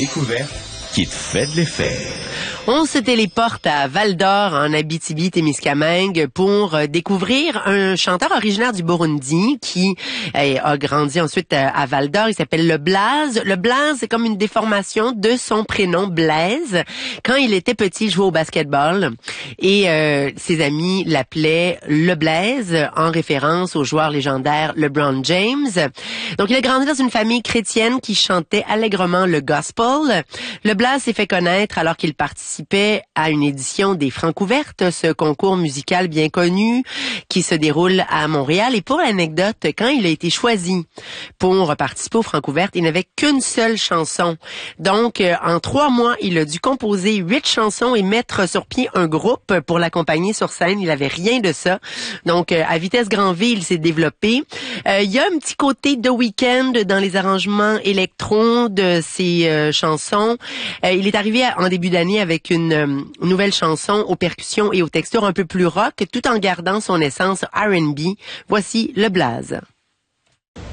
découverte qui te fait de l'effet. On se téléporte à Val-d'Or, en Abitibi-Témiscamingue, pour découvrir un chanteur originaire du Burundi qui a grandi ensuite à Val-d'Or. Il s'appelle Le Blaze. Le Blaze, c'est comme une déformation de son prénom Blaise. Quand il était petit, il jouait au basketball et ses amis l'appelaient Le Blaze en référence au joueur légendaire LeBron James. Donc, il a grandi dans une famille chrétienne qui chantait allègrement le gospel. Le Blaze s'est fait connaître alors qu'il participait à une édition des Francouvertes, ce concours musical bien connu qui se déroule à Montréal. Et pour l'anecdote, quand il a été choisi pour participer aux Francouvertes, il n'avait qu'une seule chanson. Donc, en 3 mois, il a dû composer 8 chansons et mettre sur pied un groupe pour l'accompagner sur scène. Il avait rien de ça. Donc, à vitesse grand V, il s'est développé. Il y a un petit côté de Weeknd dans les arrangements électro de ses chansons. Il est arrivé en début d'année avec une nouvelle chanson aux percussions et aux textures un peu plus rock, tout en gardant son essence R&B. Voici Le Blaze.